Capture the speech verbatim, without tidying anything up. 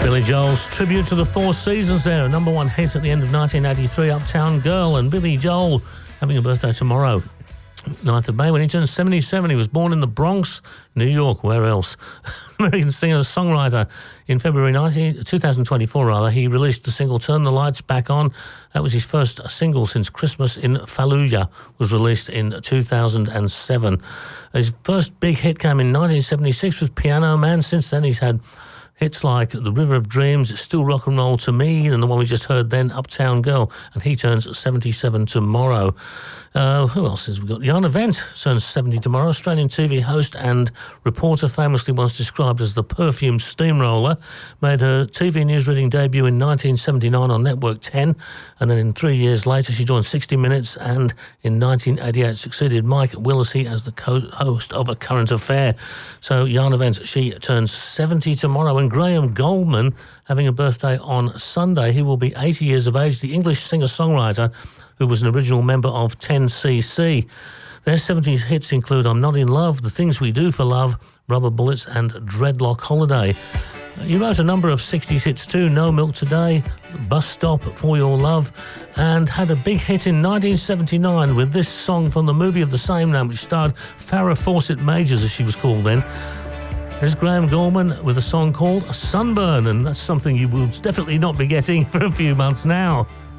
Billy Joel's tribute to the Four Seasons there, a number one hit at the end of nineteen eighty-three, Uptown Girl, and Billy Joel having a birthday tomorrow, ninth of May, when he turns seventy-seven. He was born in the Bronx, New York. Where else? American singer-songwriter. In February nineteen, twenty twenty-four, rather, he released the single Turn the Lights Back On. That was his first single since Christmas in Fallujah was released in two thousand seven. His first big hit came in nineteen seventy-six with Piano Man. Since then, he's had hits like The River of Dreams, It's Still Rock and Roll to Me, and the one we just heard then, Uptown Girl, and he turns seventy-seven tomorrow. Uh, who else has we got? Jana Wendt turns seventy tomorrow. Australian T V host and reporter, famously once described as the perfume steamroller, made her T V newsreading debut in nineteen seventy-nine on Network ten, and then in three years later she joined sixty minutes, and in nineteen eighty-eight succeeded Mike Willesee as the co-host of A Current Affair. So Jana Wendt, she turns seventy tomorrow, and Graham Goldman having a birthday on Sunday. He will be eighty years of age, the English singer-songwriter who was an original member of ten C C. Their seventies hits include I'm Not in Love, The Things We Do for Love, Rubber Bullets, and Dreadlock Holiday. He wrote a number of sixties hits too, No Milk Today, Bus Stop, For Your Love, and had a big hit in nineteen seventy-nine with this song from the movie of the same name, which starred Farrah Fawcett Majors, as she was called then. There's Graham Gorman with a song called Sunburn, and that's something you will definitely not be getting for a few months now.